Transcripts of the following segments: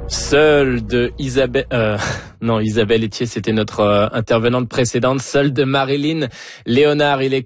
Seul de Isabelle, Isabelle Etier, c'était notre intervenante précédente. Seul de Marilyn Léonard. Il est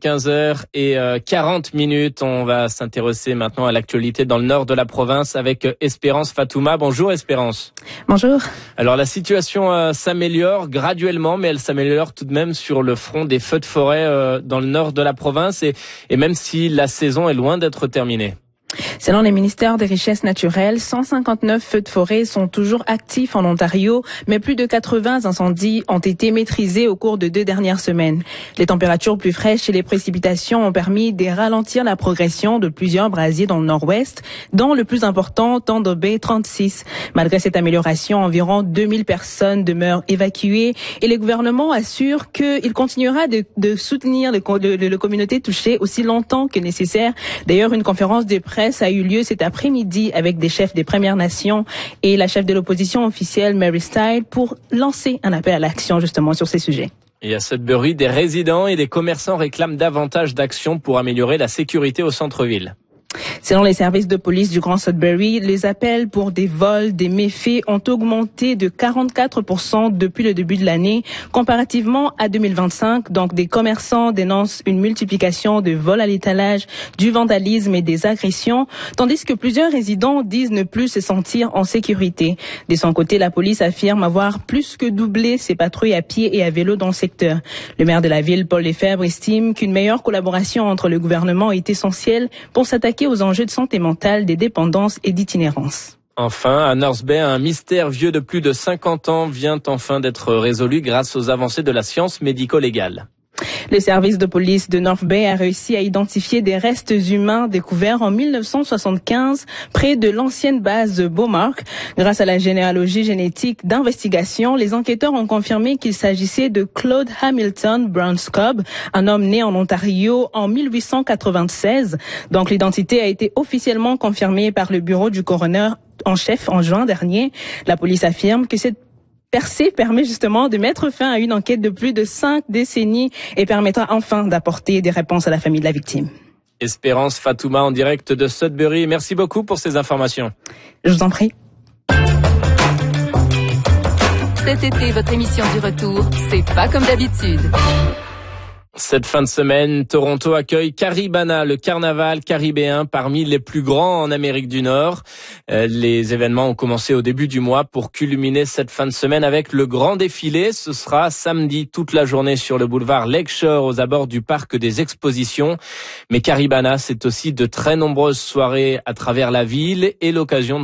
15h40. On va s'intéresser maintenant à l'actualité dans le nord de la province avec Espérance Fatouma. Bonjour Espérance. Bonjour. Alors la situation s'améliore graduellement, mais elle s'améliore tout de même sur le front des feux de forêt dans le nord de la province et même si la saison est loin d'être terminée. Selon les ministères des Richesses naturelles, 159 feux de forêt sont toujours actifs en Ontario, mais plus de 80 incendies ont été maîtrisés au cours de 2 dernières semaines. Les températures plus fraîches et les précipitations ont permis de ralentir la progression de plusieurs brasiers dans le nord-ouest, dont le plus important, Thunder Bay 36. Malgré cette amélioration, environ 2000 personnes demeurent évacuées et le gouvernement assure qu'il continuera de soutenir les communautés touchées aussi longtemps que nécessaire. D'ailleurs, une conférence de presse a eu lieu cet après-midi avec des chefs des Premières Nations et la chef de l'opposition officielle, Mary Style, pour lancer un appel à l'action justement sur ces sujets. Et à Sudbury, des résidents et des commerçants réclament davantage d'actions pour améliorer la sécurité au centre-ville. Selon les services de police du Grand Sudbury, les appels pour des vols, des méfaits ont augmenté de 44% depuis le début de l'année, comparativement à 2025. Donc, des commerçants dénoncent une multiplication de vols à l'étalage, du vandalisme et des agressions, tandis que plusieurs résidents disent ne plus se sentir en sécurité. De son côté, la police affirme avoir plus que doublé ses patrouilles à pied et à vélo dans le secteur. Le maire de la ville, Paul Lefebvre, estime qu'une meilleure collaboration entre le gouvernement est essentielle pour s'attaquer aux enjeux de santé mentale, des dépendances et d'itinérance. Enfin, à North Bay, un mystère vieux de plus de 50 ans vient enfin d'être résolu grâce aux avancées de la science médico-légale. Le service de police de North Bay a réussi à identifier des restes humains découverts en 1975 près de l'ancienne base de Beaumark. Grâce à la généalogie génétique d'investigation, les enquêteurs ont confirmé qu'il s'agissait de Claude Hamilton Brownscob, un homme né en Ontario en 1896. Donc l'identité a été officiellement confirmée par le bureau du coroner en chef en juin dernier. La police affirme que cette percée permet justement de mettre fin à une enquête de plus de 5 décennies et permettra enfin d'apporter des réponses à la famille de la victime. Espérance Fatouma en direct de Sudbury. Merci beaucoup pour ces informations. Je vous en prie. Cet été, votre émission du retour, c'est pas comme d'habitude. Cette fin de semaine, Toronto accueille Caribana, le carnaval caribéen parmi les plus grands en Amérique du Nord. Les événements ont commencé au début du mois pour culminer cette fin de semaine avec le grand défilé. Ce sera samedi toute la journée sur le boulevard Lakeshore aux abords du parc des expositions. Mais Caribana, c'est aussi de très nombreuses soirées à travers la ville et l'occasion de